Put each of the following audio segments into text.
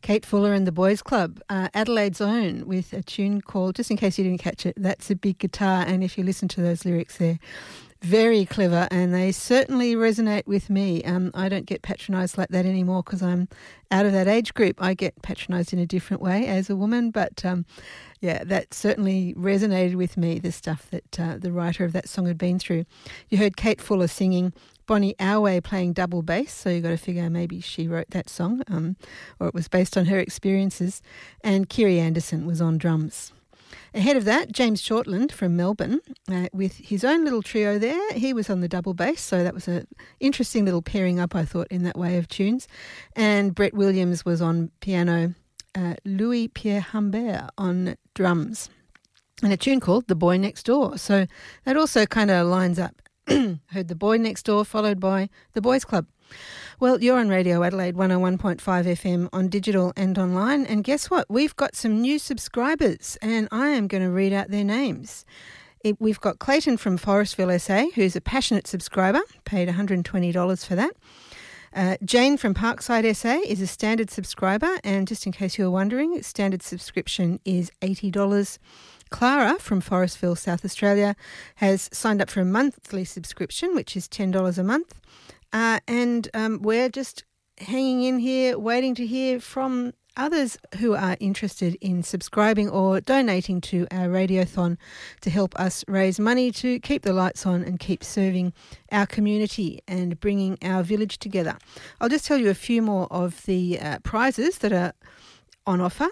Kate Fuller and the Boys Club, Adelaide's own, with a tune called, just in case you didn't catch it, That's a Big Guitar. And if you listen to those lyrics, they're very clever and they certainly resonate with me. I don't get patronised like that anymore because I'm out of that age group. I get patronised in a different way as a woman, but that certainly resonated with me, the stuff that the writer of that song had been through. You heard Kate Fuller singing, Bonnie Airway playing double bass, so you've got to figure maybe she wrote that song or it was based on her experiences, and Kiri Anderson was on drums. Ahead of that, James Shortland from Melbourne with his own little trio there. He was on the double bass, so that was an interesting little pairing up, I thought, in that way of tunes. And Brett Williams was on piano, Louis Pierre Humbert on drums, and a tune called The Boy Next Door. So that also kind of lines up. Heard The Boy Next Door followed by The Boys Club. Well, you're on Radio Adelaide 101.5 FM on digital and online, and guess what? We've got some new subscribers and I am going to read out their names. We've got Clayton from Forestville, SA, who's a passionate subscriber, paid $120 for that. Jane from Parkside, SA is a standard subscriber, and just in case you were wondering, standard subscription is $80. Clara from Forestville, South Australia, has signed up for a monthly subscription, which is $10 a month. And we're just hanging in here, waiting to hear from others who are interested in subscribing or donating to our radiothon to help us raise money to keep the lights on and keep serving our community and bringing our village together. I'll just tell you a few more of the prizes that are on offer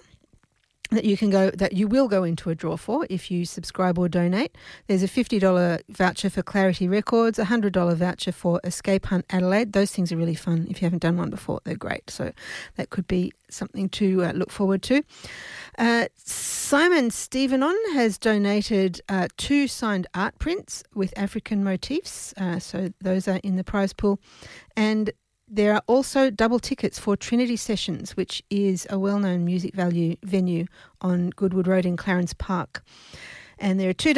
that you will go into a draw for if you subscribe or donate. There's a $50 voucher for Clarity Records, a $100 voucher for Escape Hunt Adelaide. Those things are really fun. If you haven't done one before, they're great. So that could be something to look forward to. Simon Stevenon has donated 2 signed art prints with African motifs. So those are in the prize pool. And there are also double tickets for Trinity Sessions, which is a well-known music venue on Goodwood Road in Clarence Park. And there are 2